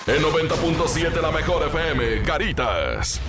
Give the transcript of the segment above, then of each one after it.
En 90.7 la mejor FM, Garitas.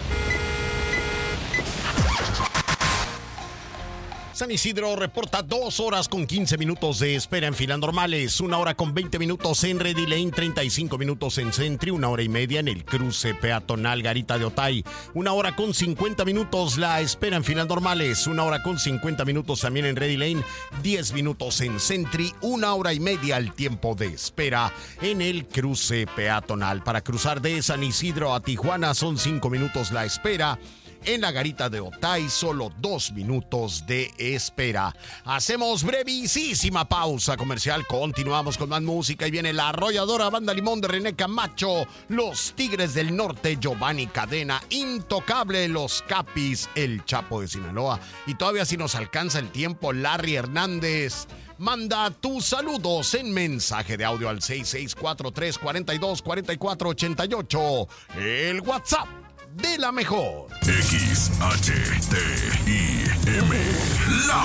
San Isidro reporta 2 horas con 15 minutos de espera en filas normales, 1 hora con 20 minutos en Ready Lane, 35 minutos en Sentry, 1 hora y media en el cruce peatonal Garita de Otay, 1 hora con 50 minutos la espera en filas normales, 1 hora con 50 minutos también en Ready Lane, 10 minutos en Sentry, 1 hora y media el tiempo de espera en el cruce peatonal. Para cruzar de San Isidro a Tijuana son 5 minutos la espera. En la Garita de Otay, solo 2 minutos de espera. Hacemos brevísima pausa comercial. Continuamos con más música y viene la arrolladora Banda Limón de René Camacho, Los Tigres del Norte, Giovanni Cadena, Intocable, Los Capis, El Chapo de Sinaloa. Y todavía si nos alcanza el tiempo, Larry Hernández. Manda tus saludos en mensaje de audio al 6643424488. El WhatsApp de la mejor. XHTIM. La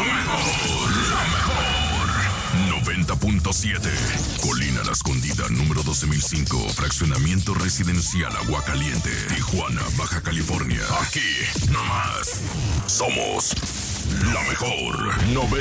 mejor. 90.7. Colina La Escondida, número 12005. Fraccionamiento residencial Aguacaliente, Tijuana, Baja California. Aquí, nomás. Somos la mejor.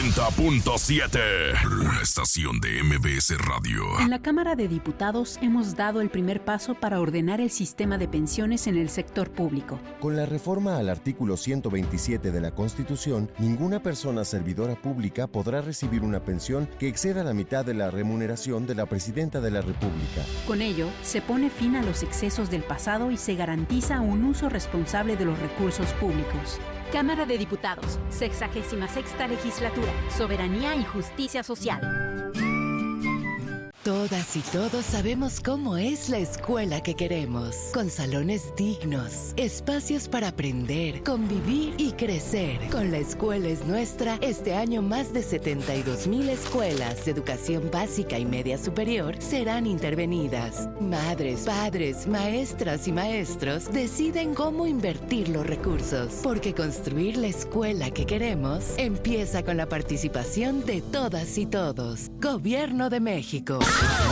90.7. Una estación de MBS Radio. En la Cámara de Diputados hemos dado el primer paso para ordenar el sistema de pensiones en el sector público. Con la reforma al artículo 127 de la Constitución, ninguna persona servidora pública podrá recibir una pensión que exceda la mitad de la remuneración de la Presidenta de la República. Con ello, se pone fin a los excesos del pasado y se garantiza un uso responsable de los recursos públicos. Cámara de Diputados, 66ª Legislatura, Soberanía y Justicia Social. Todas y todos sabemos cómo es la escuela que queremos, con salones dignos, espacios para aprender, convivir y crecer. Con La Escuela es Nuestra, este año más de 72,000 escuelas de educación básica y media superior serán intervenidas. Madres, padres, maestras y maestros deciden cómo invertir los recursos, porque construir la escuela que queremos empieza con la participación de todas y todos. Gobierno de México.